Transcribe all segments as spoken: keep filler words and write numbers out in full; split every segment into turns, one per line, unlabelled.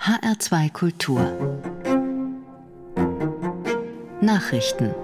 H R zwei Kultur Nachrichten.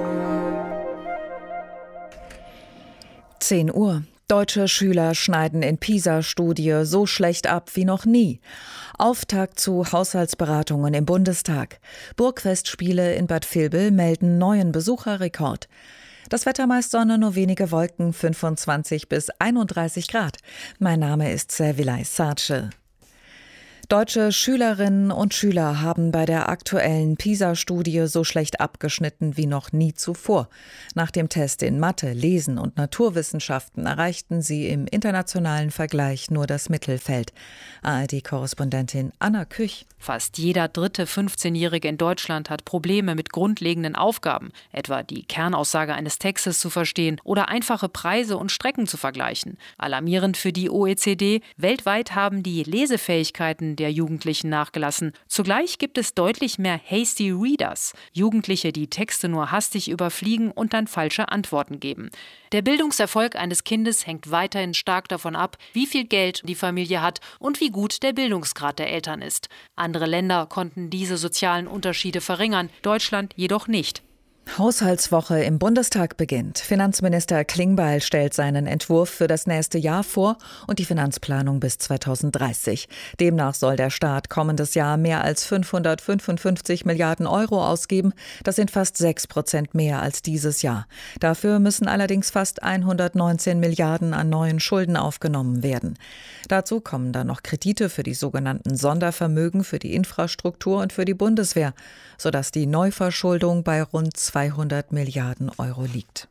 zehn Uhr. Deutsche Schüler schneiden in PISA-Studie so schlecht ab wie noch nie. Auftakt zu Haushaltsberatungen im Bundestag. Burgfestspiele in Bad Vilbel melden neuen Besucherrekord. Das Wetter meist Sonne, nur wenige Wolken, fünfundzwanzig bis einunddreißig Grad. Mein Name ist Servilay Sace. Deutsche Schülerinnen und Schüler haben bei der aktuellen PISA-Studie so schlecht abgeschnitten wie noch nie zuvor. Nach dem Test in Mathe, Lesen und Naturwissenschaften erreichten sie im internationalen Vergleich nur das Mittelfeld. A R D-Korrespondentin Anna Küch.
Fast jeder dritte fünfzehnjährige in Deutschland hat Probleme mit grundlegenden Aufgaben, etwa die Kernaussage eines Textes zu verstehen oder einfache Preise und Strecken zu vergleichen. Alarmierend für die O E C D: Weltweit haben die Lesefähigkeiten der Jugendlichen nachgelassen. Zugleich gibt es deutlich mehr Hasty Readers, Jugendliche, die Texte nur hastig überfliegen und dann falsche Antworten geben. Der Bildungserfolg eines Kindes hängt weiterhin stark davon ab, wie viel Geld die Familie hat und wie gut der Bildungsgrad der Eltern ist. Andere Länder konnten diese sozialen Unterschiede verringern, Deutschland jedoch nicht.
Haushaltswoche im Bundestag beginnt. Finanzminister Klingbeil stellt seinen Entwurf für das nächste Jahr vor und die Finanzplanung bis zweitausenddreißig. Demnach soll der Staat kommendes Jahr mehr als fünfhundertfünfundfünfzig Milliarden Euro ausgeben. Das sind fast sechs Prozent mehr als dieses Jahr. Dafür müssen allerdings fast hundertneunzehn Milliarden an neuen Schulden aufgenommen werden. Dazu kommen dann noch Kredite für die sogenannten Sondervermögen für die Infrastruktur und für die Bundeswehr, sodass die Neuverschuldung bei rund zweihundert Milliarden Euro liegt.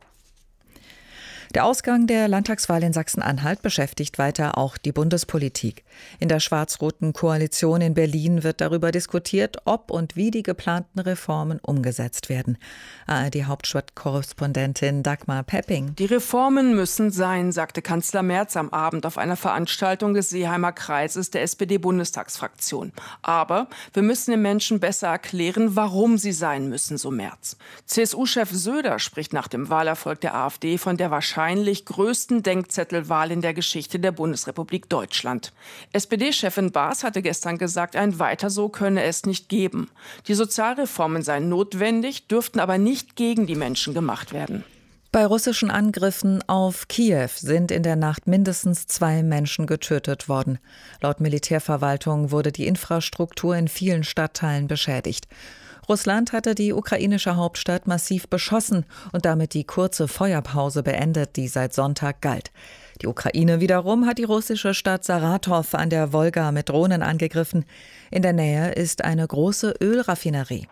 Der Ausgang der Landtagswahl in Sachsen-Anhalt beschäftigt weiter auch die Bundespolitik. In der schwarz-roten Koalition in Berlin wird darüber diskutiert, ob und wie die geplanten Reformen umgesetzt werden. A R D-Hauptstadtkorrespondentin Dagmar Pepping.
Die Reformen müssen sein, sagte Kanzler Merz am Abend auf einer Veranstaltung des Seeheimer Kreises der S P D-Bundestagsfraktion. Aber wir müssen den Menschen besser erklären, warum sie sein müssen, so Merz. C S U-Chef Söder spricht nach dem Wahlerfolg der AfD von der wahrscheinlich wahrscheinlich größten Denkzettelwahl in der Geschichte der Bundesrepublik Deutschland. S P D-Chefin Baas hatte gestern gesagt, ein Weiter so könne es nicht geben. Die Sozialreformen seien notwendig, dürften aber nicht gegen die Menschen gemacht werden.
Bei russischen Angriffen auf Kiew sind in der Nacht mindestens zwei Menschen getötet worden. Laut Militärverwaltung wurde die Infrastruktur in vielen Stadtteilen beschädigt. Russland hatte die ukrainische Hauptstadt massiv beschossen und damit die kurze Feuerpause beendet, die seit Sonntag galt. Die Ukraine wiederum hat die russische Stadt Saratow an der Wolga mit Drohnen angegriffen. In der Nähe ist eine große Ölraffinerie.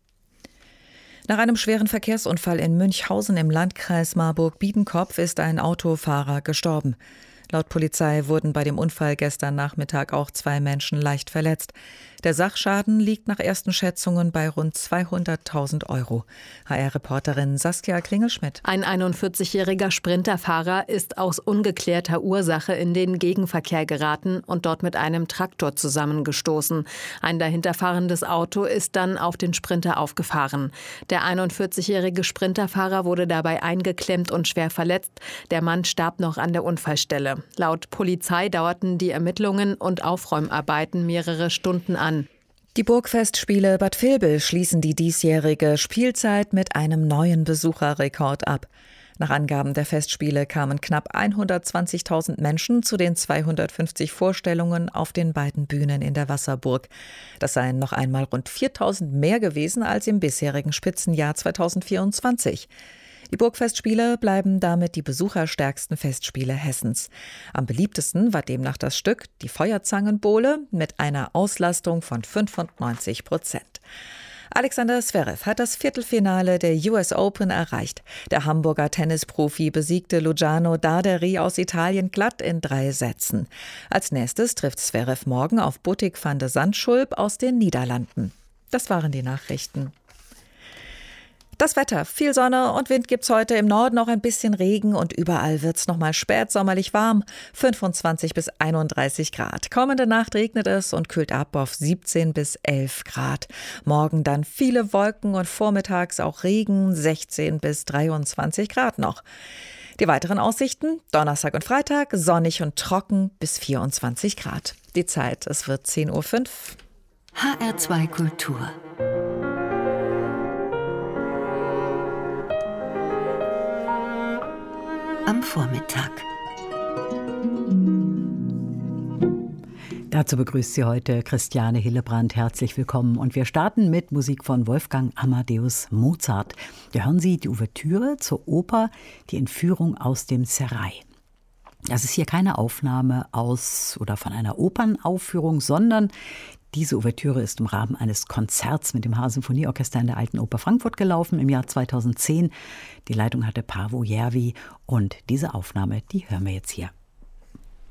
Nach einem schweren Verkehrsunfall in Münchhausen im Landkreis Marburg-Biedenkopf ist ein Autofahrer gestorben. Laut Polizei wurden bei dem Unfall gestern Nachmittag auch zwei Menschen leicht verletzt. Der Sachschaden liegt nach ersten Schätzungen bei rund zweihunderttausend Euro. H R-Reporterin Saskia Klingelschmidt.
Ein einundvierzigjähriger Sprinterfahrer ist aus ungeklärter Ursache in den Gegenverkehr geraten und dort mit einem Traktor zusammengestoßen. Ein dahinterfahrendes Auto ist dann auf den Sprinter aufgefahren. Der einundvierzigjährige Sprinterfahrer wurde dabei eingeklemmt und schwer verletzt. Der Mann starb noch an der Unfallstelle. Laut Polizei dauerten die Ermittlungen und Aufräumarbeiten mehrere Stunden an.
Die Burgfestspiele Bad Vilbel schließen die diesjährige Spielzeit mit einem neuen Besucherrekord ab. Nach Angaben der Festspiele kamen knapp hundertzwanzigtausend Menschen zu den zweihundertfünfzig Vorstellungen auf den beiden Bühnen in der Wasserburg. Das seien noch einmal rund viertausend mehr gewesen als im bisherigen Spitzenjahr zweitausendvierundzwanzig. Die Burgfestspiele bleiben damit die besucherstärksten Festspiele Hessens. Am beliebtesten war demnach das Stück Die Feuerzangenbowle mit einer Auslastung von fünfundneunzig Prozent. Alexander Zverev hat das Viertelfinale der U S Open erreicht. Der Hamburger Tennisprofi besiegte Luciano Darderi aus Italien glatt in drei Sätzen. Als nächstes trifft Zverev morgen auf Botic van de Zandschulp aus den Niederlanden. Das waren die Nachrichten. Das Wetter, viel Sonne und Wind gibt's heute, im Norden noch ein bisschen Regen und überall wird's noch mal spätsommerlich warm, fünfundzwanzig bis einunddreißig Grad. Kommende Nacht regnet es und kühlt ab auf siebzehn bis elf Grad. Morgen dann viele Wolken und vormittags auch Regen, sechzehn bis dreiundzwanzig Grad noch. Die weiteren Aussichten, Donnerstag und Freitag, sonnig und trocken bis vierundzwanzig Grad. Die Zeit, es wird zehn Uhr fünf.
H R zwei Kultur. Am Vormittag.
Dazu begrüßt Sie heute Christiane Hillebrand. Herzlich willkommen. Und wir starten mit Musik von Wolfgang Amadeus Mozart. Da hören Sie die Ouvertüre zur Oper Die Entführung aus dem Serail. Das ist hier keine Aufnahme aus oder von einer Opernaufführung, sondern diese Ouvertüre ist im Rahmen eines Konzerts mit dem H-Symphonieorchester in der Alten Oper Frankfurt gelaufen im Jahr zweitausendzehn. Die Leitung hatte Paavo Järvi und diese Aufnahme, die hören wir jetzt hier.